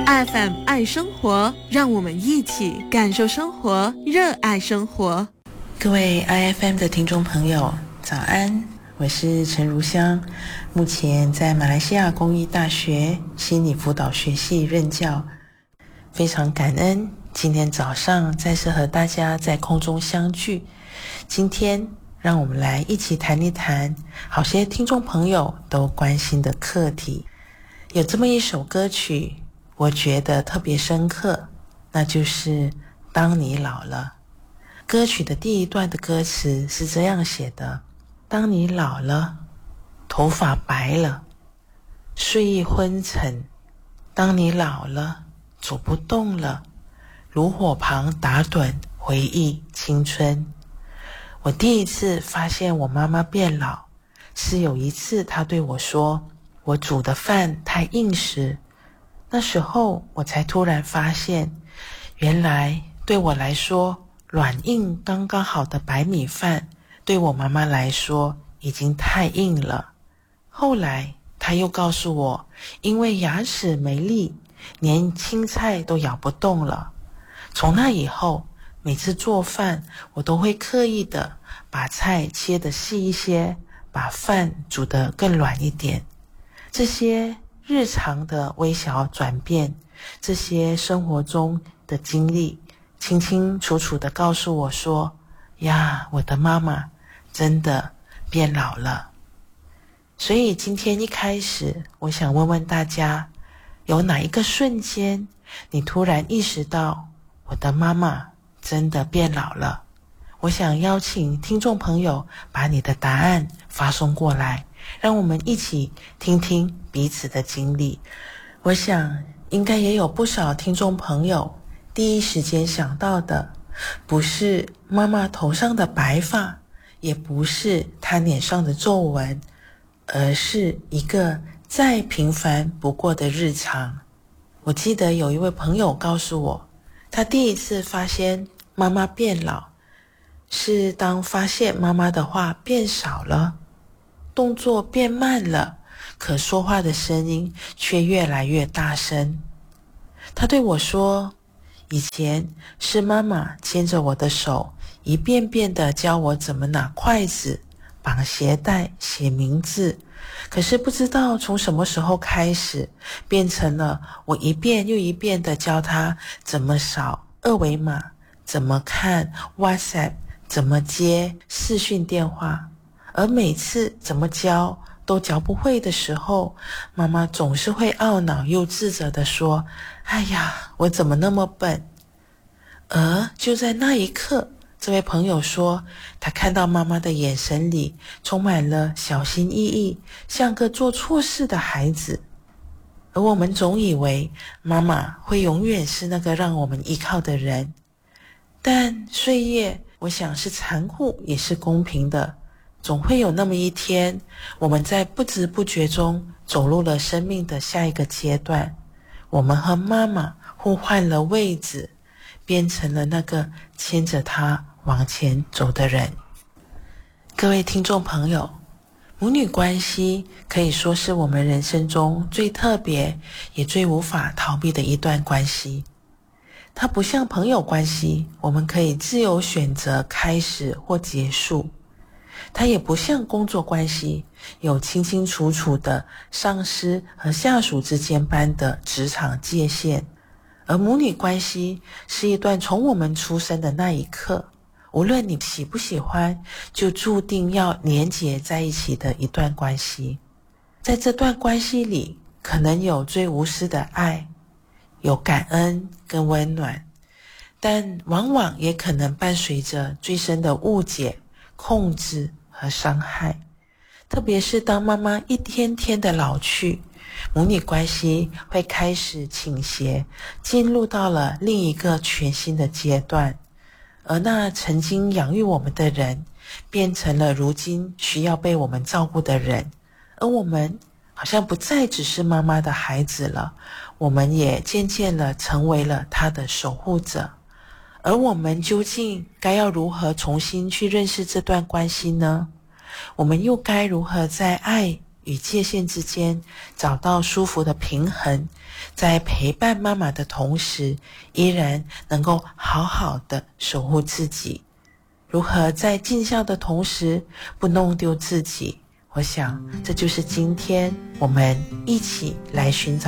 FM 爱生活，让我们一起感受生活，热爱生活。 各位 IFM 的听众朋友，早安，我是陈如香，目前在马来西亚公益大学心理辅导学系任教，非常感恩今天早上再次和大家在空中相聚。今天让我们来一起谈一谈好些听众朋友都关心的课题。有这么一首歌曲我觉得特别深刻，那就是当你老了。歌曲的第一段的歌词是这样写的：当你老了，头发白了，睡意昏沉，当你老了，走不动了，炉火旁打盹，回忆青春。我第一次发现我妈妈变老，是有一次她对我说我煮的饭太硬时，那时候我才突然发现，原来对我来说软硬刚刚好的白米饭对我妈妈来说已经太硬了。后来她又告诉我，因为牙齿没力，连青菜都咬不动了。从那以后，每次做饭我都会刻意的把菜切得细一些，把饭煮得更软一点。这些日常的微小转变，这些生活中的经历，清清楚楚地告诉我说，呀，我的妈妈真的变老了。所以今天一开始，我想问问大家，有哪一个瞬间你突然意识到我的妈妈真的变老了？我想邀请听众朋友把你的答案发送过来，让我们一起听听彼此的经历。我想应该也有不少听众朋友第一时间想到的，不是妈妈头上的白发，也不是她脸上的皱纹，而是一个再平凡不过的日常。我记得有一位朋友告诉我，他第一次发现妈妈变老，是当发现妈妈的话变少了，动作变慢了，可说话的声音却越来越大声。他对我说，以前是妈妈牵着我的手，一遍遍地教我怎么拿筷子、绑鞋带、写名字，可是不知道从什么时候开始，变成了我一遍又一遍地教他怎么扫二维码，怎么看 WhatsApp， 怎么接视讯电话。而每次怎么教都教不会的时候，妈妈总是会懊恼又自责地说，哎呀，我怎么那么笨。而就在那一刻，这位朋友说，他看到妈妈的眼神里充满了小心翼翼，像个做错事的孩子。而我们总以为妈妈会永远是那个让我们依靠的人，但岁月我想是残酷也是公平的，总会有那么一天，我们在不知不觉中走入了生命的下一个阶段，我们和妈妈互换了位置，变成了那个牵着她往前走的人。各位听众朋友，母女关系可以说是我们人生中最特别也最无法逃避的一段关系。它不像朋友关系，我们可以自由选择开始或结束。它也不像工作关系，有清清楚楚的上司和下属之间般的职场界限。而母女关系是一段从我们出生的那一刻，无论你喜不喜欢，就注定要连结在一起的一段关系。在这段关系里，可能有最无私的爱，有感恩跟温暖，但往往也可能伴随着最深的误解、控制和伤害。特别是当妈妈一天天的老去，母女关系会开始倾斜，进入到了另一个全新的阶段。而那曾经养育我们的人，变成了如今需要被我们照顾的人，而我们好像不再只是妈妈的孩子了，我们也渐渐地成为了她的守护者。而我们究竟该要如何重新去认识这段关系呢？我们又该如何在爱与界限之间找到舒服的平衡，在陪伴妈妈的同时，依然能够好好的守护自己。如何在尽孝的同时不弄丢自己，我想这就是今天我们一起来寻找